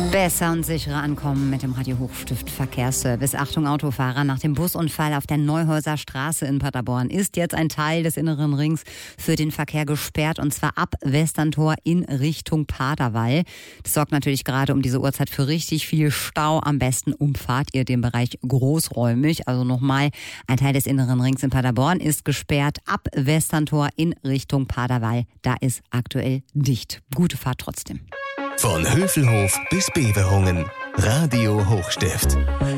Besser und sicherer ankommen mit dem Radio Hochstift Verkehrsservice. Achtung Autofahrer, nach dem Busunfall auf der Neuhäuser Straße in Paderborn ist jetzt ein Teil des inneren Rings für den Verkehr gesperrt, und zwar ab Westerntor in Richtung Paderwall. Das sorgt natürlich gerade um diese Uhrzeit für richtig viel Stau. Am besten umfahrt ihr den Bereich großräumig. Also nochmal, ein Teil des inneren Rings in Paderborn ist gesperrt ab Westerntor in Richtung Paderwall. Da ist aktuell dicht. Gute Fahrt trotzdem. Von Hövelhof bis Beverungen. Radio Hochstift.